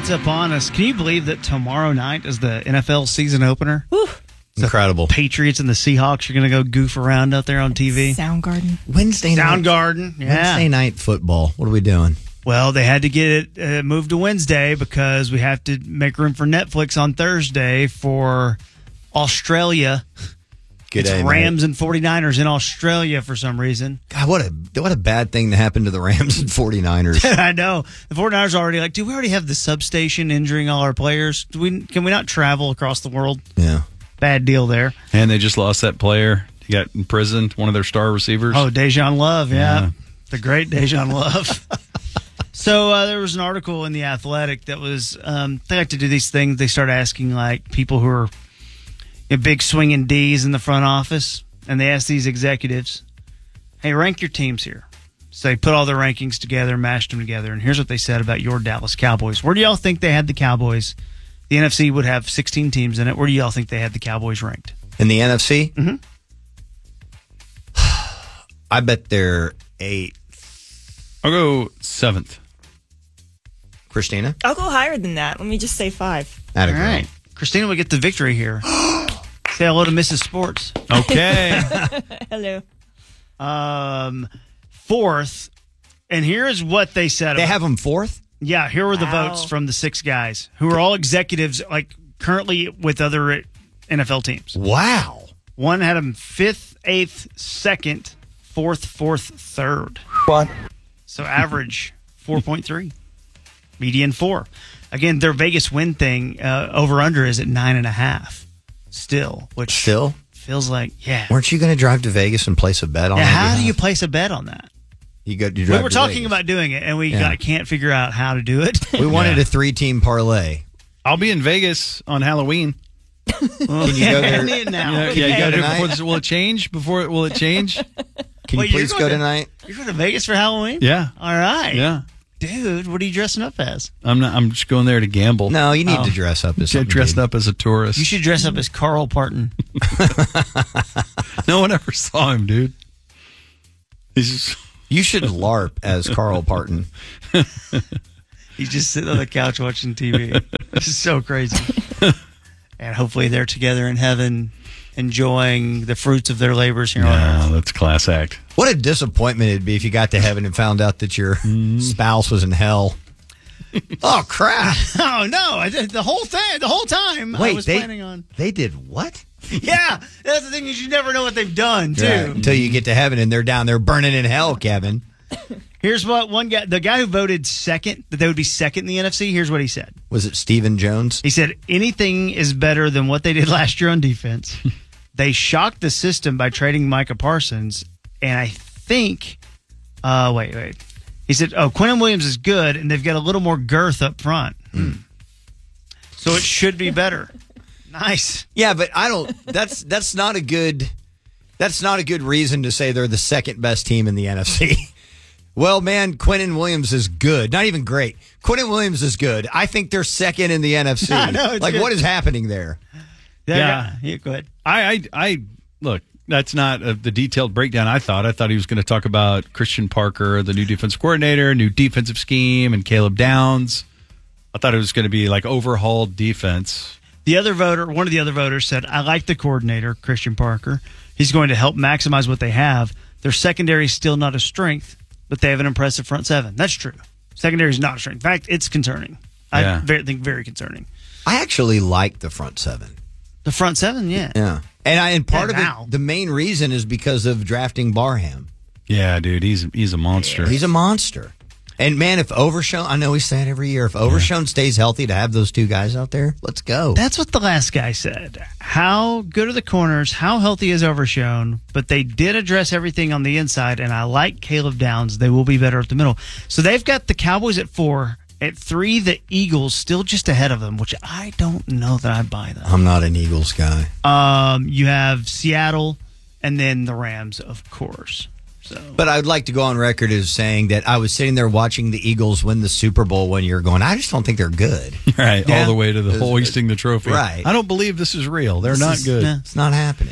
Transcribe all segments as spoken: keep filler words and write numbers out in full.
night's upon us. Can you believe that tomorrow night is the N F L season opener? Whew. Incredible. Patriots and the Seahawks are going to go goof around out there on T V. Soundgarden. Wednesday night. Soundgarden, yeah. Wednesday night football. What are we doing? Well, they had to get it uh, moved to Wednesday because we have to make room for Netflix on Thursday for Australia. Good it's day, Rams mate. and 49ers in Australia for some reason. God, what a what a bad thing to happen to the Rams and 49ers. I know. The 49ers are already like, dude, we already have the substation injuring all our players. Do we, can we not travel across the world? Yeah. Bad deal there. And they just lost that player. He got imprisoned, one of their star receivers. Oh, Dejan Love, yeah. Yeah. The great Dejan Love. So uh, there was an article in The Athletic that was, um, they like to do these things. They start asking, like, people who are you know, big swinging Ds in the front office, and they ask these executives, hey, rank your teams here. So they put all their rankings together, mashed them together, and here's what they said about your Dallas Cowboys. Where do y'all think they had the Cowboys? The N F C would have sixteen teams in it. Where do y'all think they had the Cowboys ranked? In the N F C? Mm-hmm. I bet they're eight. I'll go seventh. Christina? I'll go higher than that. Let me just say five. Atta All girl. right. Christina will get the victory here. Say hello to Missus Sports. Okay. Hello. Um, fourth, and here is what they said. They about, have them fourth? yeah, here were the Wow. votes from the six guys who are all executives, like currently with other N F L teams. Wow. One had them fifth, eighth, second, fourth, fourth, third. What? So average four point three, median four. Again, their Vegas win thing uh, over under is at nine and a half. Still, which Still? feels like yeah. Weren't you going to drive to Vegas and place a bet on Yeah, that how do behalf? you place a bet on that? You go, you We drive were to talking Vegas. about doing it, and we Yeah. got, can't figure out how to do it. We wanted Yeah. a three-team parlay. I'll be in Vegas on Halloween. Can you go there? now? Yeah, Can yeah, you you go gotta do it tonight? before this, will it change? Before will it change? Can Wait, you you're please going go to- tonight? You're going to Vegas for Halloween? Yeah. All right. Yeah. Dude, what are you dressing up as? I'm not. I'm just going there to gamble. No, you need Oh. to dress up as Get something. dressed dude. up as a tourist. You should dress up as Carl Parton. No one ever saw him, dude. He's just. You should LARP as Carl Parton. He's just sitting on the couch watching T V. This is so crazy. And hopefully they're together in heaven, enjoying the fruits of their labors here on Yeah, earth. that's a class act. What a disappointment it'd be if you got to heaven and found out that your spouse was in hell. Oh, crap. Oh, no. I did the whole thing, the whole time I Wait, was they, planning on. they did what? Yeah. That's the thing is you never know what they've done, too. Right, until you get to heaven and they're down there burning in hell, Kevin. Here's what one guy, the guy who voted second, that they would be second in the N F C, here's what he said. Was it Stephen Jones? He said, anything is better than what they did last year on defense. They shocked the system by trading Micah Parsons, and I think, uh, wait, wait. He said, oh, Quentin Williams is good, and they've got a little more girth up front. Hmm. So it should be better. Nice. Yeah, but I don't. That's that's not a good. That's not a good reason to say they're the second best team in the N F C. Well, man, Quentin Williams is good. Not even great. Quentin Williams is good. I think they're second in the N F C. I know, it's like, good. what is happening there? Yeah. yeah. Go ahead. I, I, I look. That's not uh, the detailed breakdown. I thought. I thought he was going to talk about Christian Parker, the new defensive coordinator, new defensive scheme, and Caleb Downs. I thought it was going to be like overhauled defense. The other voter, one of the other voters said, I like the coordinator, Christian Parker. He's going to help maximize what they have. Their secondary is still not a strength, but they have an impressive front seven. That's true. Secondary is not a strength. In fact, it's concerning. Yeah. I very, think very concerning. I actually like the front seven. The front seven, yeah. Yeah, and I and part Yeah, of now. it, the main reason is because of drafting Barham. Yeah, dude, he's he's a monster. He's a monster. And man, if Overshown, I know we say it every year, if Overshown stays healthy to have those two guys out there, let's go. That's what the last guy said. How good are the corners? How healthy is Overshown? But they did address everything on the inside, and I like Caleb Downs. They will be better at the middle. So they've got the Cowboys at four. At three, the Eagles still just ahead of them, which I don't know that I buy that. I'm not an Eagles guy. Um, you have Seattle, and then the Rams, of course. So, But I'd like to go on record as saying that I was sitting there watching the Eagles win the Super Bowl one year going, I just don't think they're good. right, Yeah. all the way to the It's- hoisting the trophy. Right. I don't believe this is real. They're This not is- good. nah. It's not happening.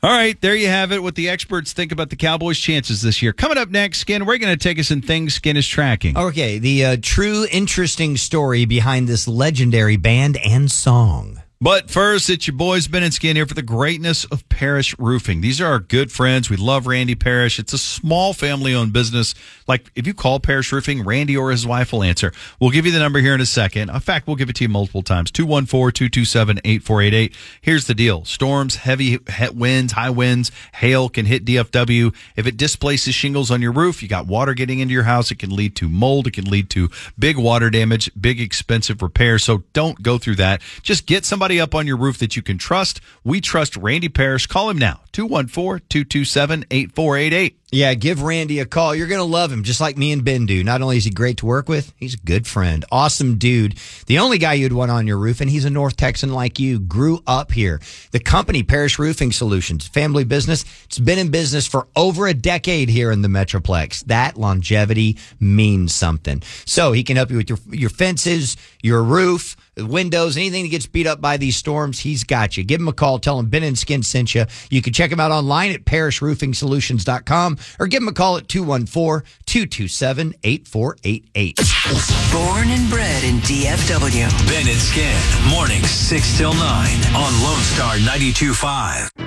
All right, there you have it. What the experts think about the Cowboys' chances this year. Coming up next, Skin, we're going to take us in things Skin is tracking. Okay, the uh, true interesting story behind this legendary band and song. But first, it's your boys, Ben and Skin, here for the greatness of Parrish Roofing. These are our good friends. We love Randy Parrish. It's a small family-owned business. Like, if you call Parrish Roofing, Randy or his wife will answer. We'll give you the number here in a second. In fact, we'll give it to you multiple times. two one four, two two seven, eight four eight eight. Here's the deal. Storms, heavy winds, high winds, hail can hit D F W. If it displaces shingles on your roof, you got water getting into your house. It can lead to mold. It can lead to big water damage, big expensive repairs. So don't go through that. Just get somebody up on your roof that you can trust. We trust Randy Parrish. Call him now. two one four, two two seven, eight four eight eight. Yeah, give Randy a call. You're going to love him, just like me and Ben do. Not only is he great to work with, he's a good friend. Awesome dude. The only guy you'd want on your roof, and he's a North Texan like you, grew up here. The company, Parrish Roofing Solutions, family business. It's been in business for over a decade here in the Metroplex. That longevity means something. So he can help you with your, your fences, your roof, windows, anything that gets beat up by these storms, he's got you. Give him a call. Tell him Ben and Skin sent you. You can check him out online at parrish roofing solutions dot com or give him a call at two one four, two two seven, eight four eight eight. Born and bred in D F W. Ben and Skin, mornings six till nine on Lone Star ninety-two point five.